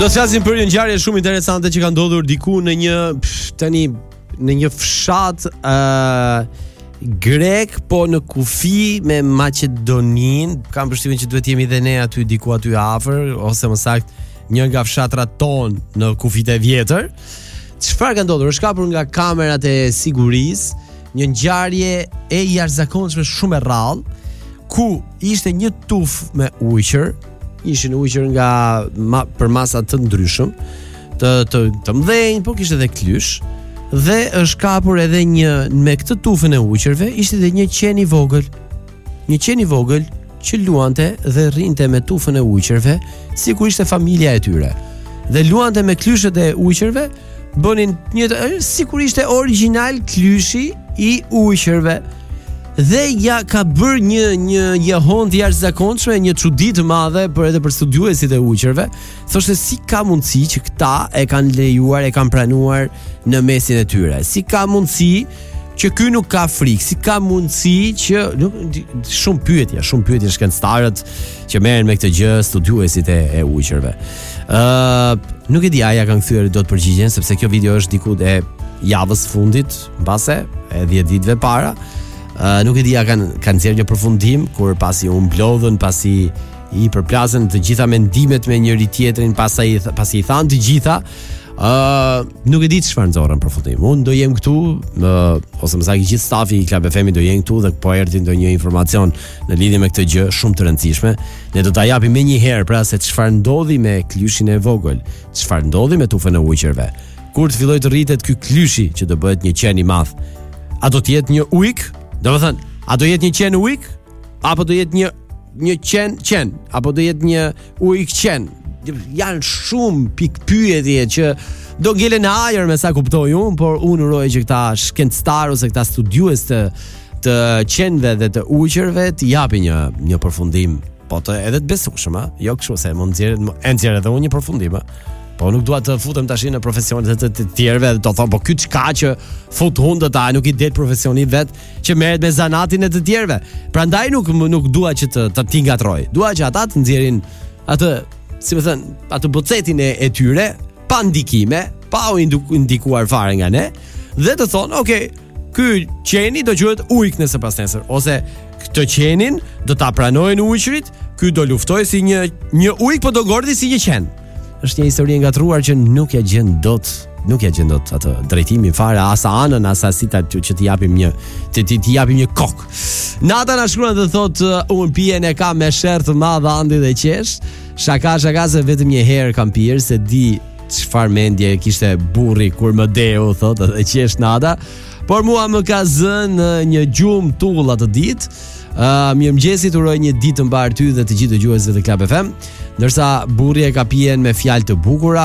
Do të flasim për një ngjarje shumë interesante që ka ndodhur diku në një fshat grek, po në kufi me Maqedoninë. Kam përshtypjen që duhet jemi dhe ne aty diku aty afër, ose më saktë një nga fshatrat ton në kufit e vjetër. Çfarë ka ndodhur? Është kapur nga kamerat e sigurisë një ngjarje e jashtëzakonshme shumë e rrallë, ku ishte një tuf me ujqër. Ishin ujqër nga për masa të ndryshëm, të mdhenj, por kishte edhe klysh, dhe është kapur edhe me këtë tufën e ujqërve, ishte edhe një qen i vogël. Një qen i vogël që luante dhe rrinte me tufën e ujqërve, sikur ishte familja e tyre. Dhe luante me klyshët e ujqërve, bënin sikur ishte origjinal klyshi i ujqërve. Dhe ja ka bërë një jahon të jashtëzakonshme, një çudi të madhe edhe për studiuesit e ujqërve. Thoshte si ka mundësi që këta e kanë lejuar, e kanë pranuar në mesin e tyre. Si ka mundësi që ky nuk ka frikë? Si ka mundësi që shumë pyetje shkencëtarët që merren me këtë gjë, studiuesit e ujqërve. Nuk e di a ja kanë kthyer dot përgjigjen, sepse kjo video është diku e javës fundit, mbase e 10 ditëve para. Nuk e di a kanë nxjerrë një përfundim kur pasi u mblodhën, pasi i përplasën të gjitha mendimet me njëri tjetrin, pasi i thanë të gjitha. Nuk e di çfarë nxorën përfundim. Unë do jem këtu, ose më saktë gjithë stafi i Club FM do jenë këtu, dhe po erdhi ndonjë informacion në lidhje me këtë gjë shumë të rëndësishme, ne do ta japim më një herë, pra, se çfarë ndodhi me klyshin e vogël, çfarë ndodhi me tufën e ujqërve. Kur të filloj të rritet ky klyshi që do bëhet një qen i madh, a do të jetë një ujk? Do të thënë, a do jetë një qen ujk, apo do jetë një qen, apo do jetë një ujk qen? Janë shumë pikpyetje që do ngelen në ajër, me sa kuptoj unë, por unë uroj që këta shkencëtar ose këta studiues të qenve dhe të ujqërve të japin një përfundim, po edhe të besueshëm, jo kështu se më nxjerr edhe unë një përfundim, po nuk dua të futem tash në profesionet të tjerëve dhe të them po ky çka që fut hundët, nuk i det profesioni vet që merret me zanatin e të tjerëve. Prandaj nuk dua që të ti ngatroj. Dua që ata të nxjerrin atë, si më thën, atë bocetin e tyre pa ndikime, pa u ndikuar fare nga ne, dhe të thonë, okay, ky qeni do quhet ujk nëse pas nesër, ose këtë qenin do ta pranojnë ujqërit, ky do luftoj si një ujk, po do gordhi si një qen. Është një histori e ngatruar që nuk ja gjen dot atë drejtimin fare, asa anën, asa sita që t'i japim një kok. Nata na shkruan dhe thot, unë pijen e kam me sherr të madh andi dhe qesh. Shaka se vetëm një herë kam pirë, se di çfarë mendje kishte burri kur më deu, thot, dhe qesh Nata. Por mua më ka zënë një gjumë tull atë ditë. Mirëmëngjesit, uroj një ditë të mbar ty dhe të gjithë dëgjuesve të Club FM. Ndërsa burri e ka pijen me fjalë të bukura,